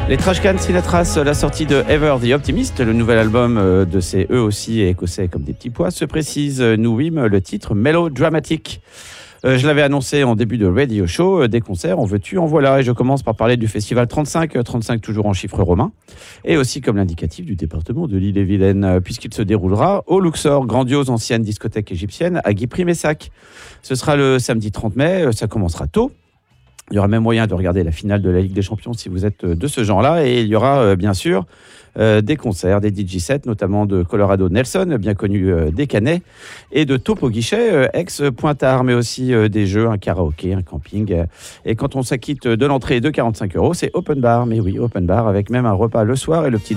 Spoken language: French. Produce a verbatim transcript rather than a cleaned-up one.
Les Trashcan Sinatras, la sortie de Ever the Optimist, le nouvel album de ces eux aussi écossais comme des petits pois, se précise, nous wim, le titre Melodramatic. Euh, je l'avais annoncé en début de Radio Show, euh, des concerts, en veux-tu, en voilà. Et je commence par parler du festival trente-cinq, trente-cinq toujours en chiffres romains, et aussi comme l'indicatif du département de l'Ille-et-Vilaine, euh, puisqu'il se déroulera au Luxor, grandiose ancienne discothèque égyptienne à Guipry-Messac. Ce sera le samedi trente mai, euh, ça commencera tôt. Il y aura même moyen de regarder la finale de la Ligue des Champions si vous êtes de ce genre-là. Et il y aura euh, bien sûr euh, des concerts, des D J sets, notamment de Colorado Nelson, bien connu euh, des Canets, et de Topo Guichet, euh, ex-Pointard, mais aussi euh, des jeux, un karaoké, un camping. Euh, et quand on s'acquitte de l'entrée de quarante-cinq euros, c'est open bar. Mais oui, open bar, avec même un repas le soir et le petit